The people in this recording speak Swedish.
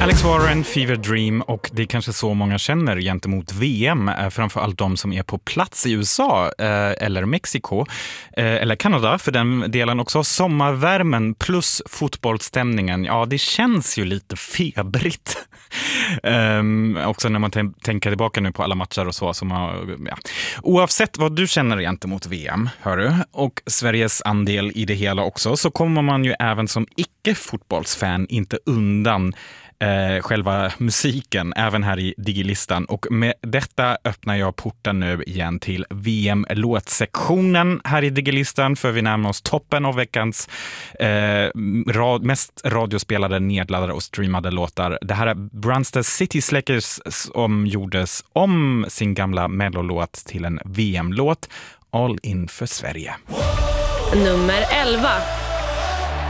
Alex Warren, Fever Dream, och det är kanske så många känner gentemot VM, framförallt de som är på plats i USA eller Mexiko eller Kanada för den delen också. Sommarvärmen plus fotbollsstämningen, ja det känns ju lite febrigt. Också när man tänker tillbaka nu på alla matcher och så som ja. Oavsett vad du känner gentemot VM, hör du, och Sveriges andel i det hela också, så kommer man ju även som icke-fotbollsfan inte undan själva musiken, även här i Digilistan. Och med detta öppnar jag porten nu igen till VM-låtsektionen här i Digilistan, för vi närmar oss toppen av veckans mest radiospelade, nedladdade och streamade låtar. Det här är Brunstad City Slickers som gjordes om sin gamla mellolåt till en VM-låt, All in för Sverige. Nummer 11.